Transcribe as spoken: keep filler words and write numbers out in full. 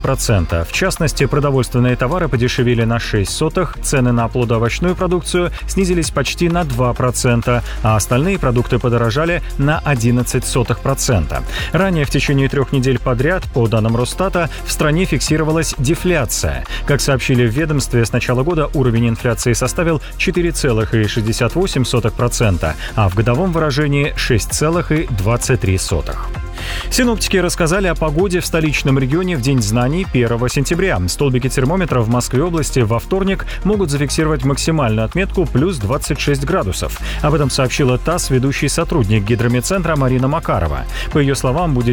процента. В частности, продовольственные товары подешевели на шесть сотых, цены на плодоовощную продукцию снизились почти на два процента, а остальные продукты подорожали на одиннадцать сотых процента. Ранее в течение трех недель подряд, по данным Росстата, в стране фиксировалась дефляция. Как сообщили в ведомстве, с начала года уровень инфляции составил четыре целых шестьдесят восемь сотых процента, а в годовом выражении шесть целых двадцать три сотых процента. Синоптики рассказали о погоде в столичном регионе в День знаний первого сентября. Столбики термометра в Москве и области во вторник могут зафиксировать максимальную отметку плюс двадцать шесть градусов. Об этом сообщила ТАСС ведущий сотрудник гидрометцентра Марина Макарова. По ее словам, будет